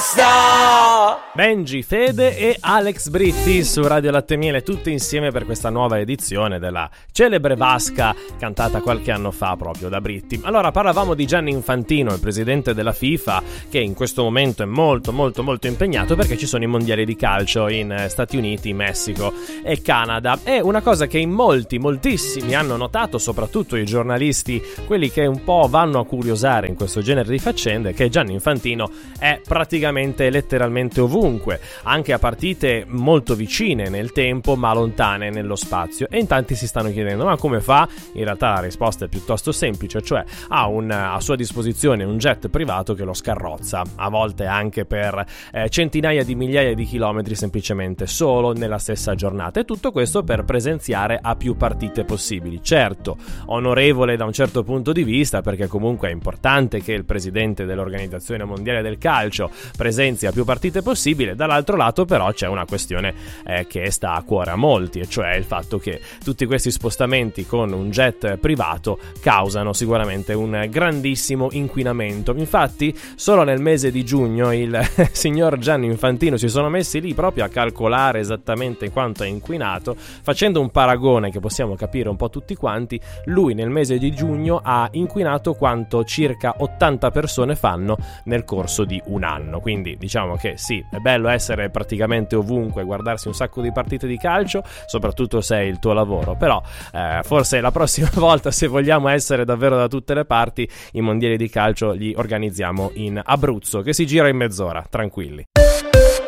Benji, Fede e Alex Britti su Radio Latte Miele, tutti insieme per questa nuova edizione della celebre vasca cantata qualche anno fa proprio da Britti. Allora, parlavamo di Gianni Infantino, il presidente della FIFA, che in questo momento è molto impegnato perché ci sono i mondiali di calcio in Stati Uniti, Messico e Canada. È una cosa che in moltissimi hanno notato, soprattutto i giornalisti, quelli che un po' vanno a curiosare in questo genere di faccende, che Gianni Infantino è praticamente letteralmente ovunque, anche a partite molto vicine nel tempo ma lontane nello spazio, e in tanti si stanno chiedendo ma come fa? In realtà la risposta è piuttosto semplice, cioè ha a sua disposizione un jet privato che lo scarrozza, a volte anche per centinaia di migliaia di chilometri, semplicemente solo nella stessa giornata, e tutto questo per presenziare a più partite possibili. Certo, onorevole da un certo punto di vista, perché comunque è importante che il presidente dell'Organizzazione Mondiale del Calcio presenzi a più partite possibili. Dall'altro lato però c'è una questione che sta a cuore a molti, e cioè il fatto che tutti questi spostamenti con un jet privato causano sicuramente un grandissimo inquinamento. Infatti solo nel mese di giugno il signor Gianni Infantino si sono messi lì proprio a calcolare esattamente quanto è inquinato, facendo un paragone che possiamo capire un po' tutti quanti. Lui nel mese di giugno ha inquinato quanto circa 80 persone fanno nel corso di un anno. Quindi diciamo che sì, è bello essere praticamente ovunque, guardarsi un sacco di partite di calcio, soprattutto se è il tuo lavoro, però forse la prossima volta, se vogliamo essere davvero da tutte le parti, i mondiali di calcio li organizziamo in Abruzzo, che si gira in mezz'ora, tranquilli.